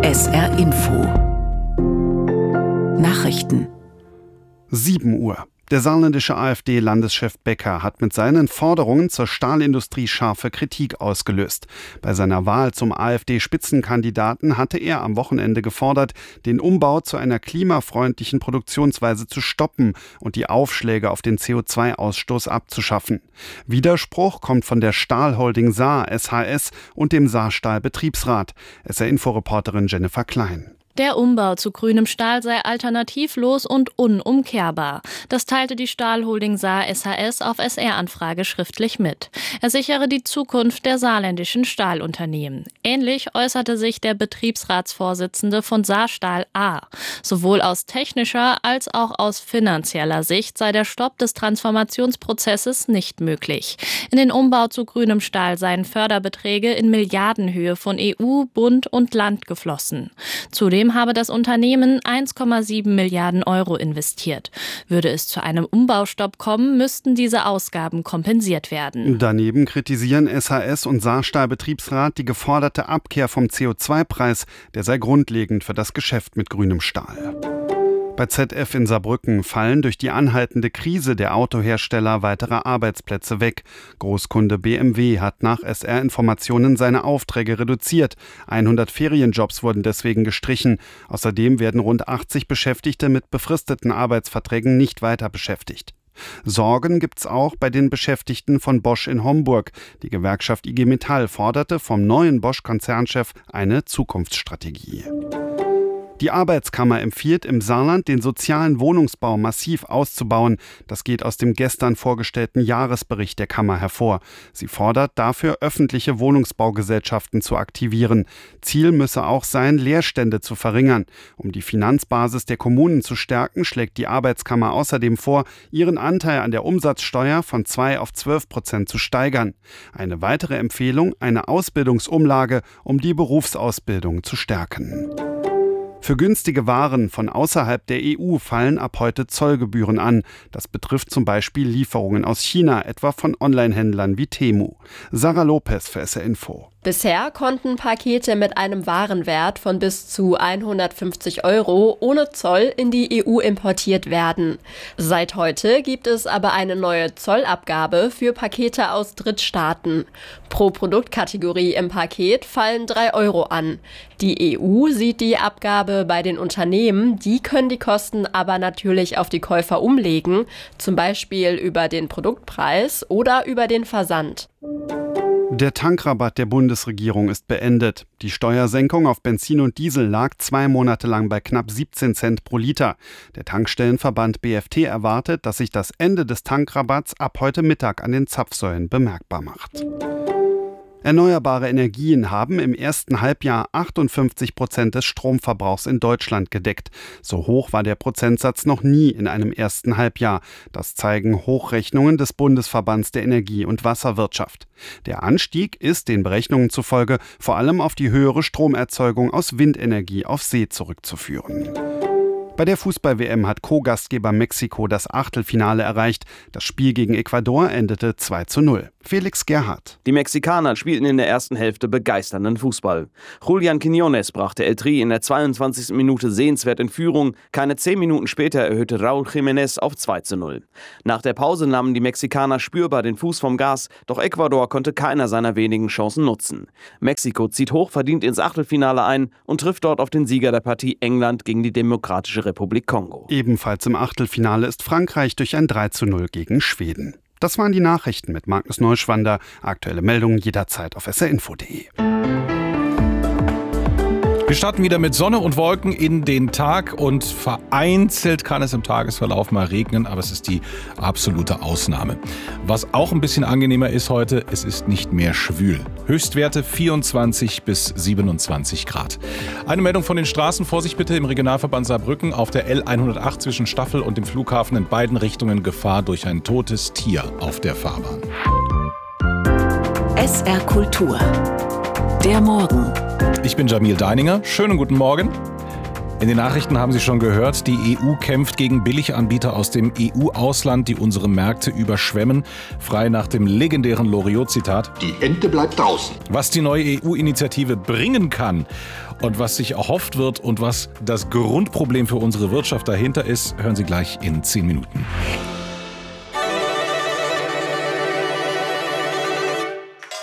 SR Info Nachrichten 7 Uhr. Der saarländische AfD-Landeschef Becker hat mit seinen Forderungen zur Stahlindustrie scharfe Kritik ausgelöst. Bei seiner Wahl zum AfD-Spitzenkandidaten hatte er am Wochenende gefordert, den Umbau zu einer klimafreundlichen Produktionsweise zu stoppen und die Aufschläge auf den CO2-Ausstoß abzuschaffen. Widerspruch kommt von der Stahlholding Saar SHS und dem Saarstahl-Betriebsrat. SR-Info-Reporterin Jennifer Klein. Der Umbau zu grünem Stahl sei alternativlos und unumkehrbar. Das teilte die Stahlholding Saar SHS auf SR-Anfrage schriftlich mit. Er sichere die Zukunft der saarländischen Stahlunternehmen. Ähnlich äußerte sich der Betriebsratsvorsitzende von Saarstahl A. Sowohl aus technischer als auch aus finanzieller Sicht sei der Stopp des Transformationsprozesses nicht möglich. In den Umbau zu grünem Stahl seien Förderbeträge in Milliardenhöhe von EU, Bund und Land geflossen. Zudem habe das Unternehmen 1,7 Milliarden Euro investiert. Würde es zu einem Umbaustopp kommen, müssten diese Ausgaben kompensiert werden. Daneben kritisieren SHS und Saarstahl-Betriebsrat die geforderte Abkehr vom CO2-Preis. Der sei grundlegend für das Geschäft mit grünem Stahl. Bei ZF in Saarbrücken fallen durch die anhaltende Krise der Autohersteller weitere Arbeitsplätze weg. Großkunde BMW hat nach SR-Informationen seine Aufträge reduziert. 100 Ferienjobs wurden deswegen gestrichen. Außerdem werden rund 80 Beschäftigte mit befristeten Arbeitsverträgen nicht weiter beschäftigt. Sorgen gibt's auch bei den Beschäftigten von Bosch in Homburg. Die Gewerkschaft IG Metall forderte vom neuen Bosch-Konzernchef eine Zukunftsstrategie. Die Arbeitskammer empfiehlt im Saarland, den sozialen Wohnungsbau massiv auszubauen. Das geht aus dem gestern vorgestellten Jahresbericht der Kammer hervor. Sie fordert dafür, öffentliche Wohnungsbaugesellschaften zu aktivieren. Ziel müsse auch sein, Leerstände zu verringern. Um die Finanzbasis der Kommunen zu stärken, schlägt die Arbeitskammer außerdem vor, ihren Anteil an der Umsatzsteuer von 2 auf 12% zu steigern. Eine weitere Empfehlung, eine Ausbildungsumlage, um die Berufsausbildung zu stärken. Für günstige Waren von außerhalb der EU fallen ab heute Zollgebühren an. Das betrifft zum Beispiel Lieferungen aus China, etwa von Onlinehändlern wie Temu. Sarah Lopez für SR Info. Bisher konnten Pakete mit einem Warenwert von bis zu 150 € ohne Zoll in die EU importiert werden. Seit heute gibt es aber eine neue Zollabgabe für Pakete aus Drittstaaten. Pro Produktkategorie im Paket fallen 3 € an. Die EU sieht die Abgabe bei den Unternehmen, die können die Kosten aber natürlich auf die Käufer umlegen, zum Beispiel über den Produktpreis oder über den Versand. Der Tankrabatt der Bundesregierung ist beendet. Die Steuersenkung auf Benzin und Diesel lag 2 Monate lang bei knapp 17 Cent pro Liter. Der Tankstellenverband BFT erwartet, dass sich das Ende des Tankrabatts ab heute Mittag an den Zapfsäulen bemerkbar macht. Erneuerbare Energien haben im ersten Halbjahr 58% des Stromverbrauchs in Deutschland gedeckt. So hoch war der Prozentsatz noch nie in einem ersten Halbjahr. Das zeigen Hochrechnungen des Bundesverbands der Energie- und Wasserwirtschaft. Der Anstieg ist den Berechnungen zufolge vor allem auf die höhere Stromerzeugung aus Windenergie auf See zurückzuführen. Bei der Fußball-WM hat Co-Gastgeber Mexiko das Achtelfinale erreicht. Das Spiel gegen Ecuador endete 2:0. Felix Gerhardt. Die Mexikaner spielten in der ersten Hälfte begeisternden Fußball. Julián Quiñones brachte El Tri in der 22. Minute sehenswert in Führung. Keine 10 Minuten später erhöhte Raúl Jiménez auf 2:0. Nach der Pause nahmen die Mexikaner spürbar den Fuß vom Gas, doch Ecuador konnte keiner seiner wenigen Chancen nutzen. Mexiko zieht hochverdient ins Achtelfinale ein und trifft dort auf den Sieger der Partie England gegen die Demokratische Republik Kongo. Ebenfalls im Achtelfinale ist Frankreich durch ein 3:0 gegen Schweden. Das waren die Nachrichten mit Magnus Neuschwander. Aktuelle Meldungen jederzeit auf srinfo.de. Wir starten wieder mit Sonne und Wolken in den Tag und vereinzelt kann es im Tagesverlauf mal regnen, aber es ist die absolute Ausnahme. Was auch ein bisschen angenehmer ist heute, es ist nicht mehr schwül. Höchstwerte 24 bis 27 Grad. Eine Meldung von den Straßen. Vorsicht bitte im Regionalverband Saarbrücken auf der L108 zwischen Staffel und dem Flughafen in beiden Richtungen Gefahr durch ein totes Tier auf der Fahrbahn. SR Kultur. Der Morgen. Ich bin Jamil Deininger. Schönen guten Morgen. In den Nachrichten haben Sie schon gehört, die EU kämpft gegen Billiganbieter aus dem EU-Ausland, die unsere Märkte überschwemmen. Frei nach dem legendären Loriot-Zitat: Die Ente bleibt draußen. Was die neue EU-Initiative bringen kann und was sich erhofft wird und was das Grundproblem für unsere Wirtschaft dahinter ist, hören Sie gleich in 10 Minuten.